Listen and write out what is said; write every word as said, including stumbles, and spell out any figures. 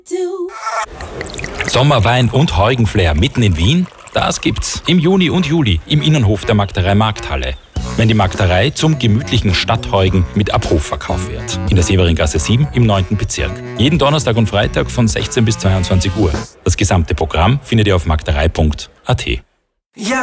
Sommerwein und Heugenflair mitten in Wien? Das gibt's im Juni und Juli im Innenhof der Magderei Markthalle. Wenn die Magderei zum gemütlichen Stadtheugen mit Abrufverkauf wird. In der Severingasse sieben im neunten Bezirk. Jeden Donnerstag und Freitag von sechzehn bis zweiundzwanzig Uhr. Das gesamte Programm findet ihr auf magderei punkt a t.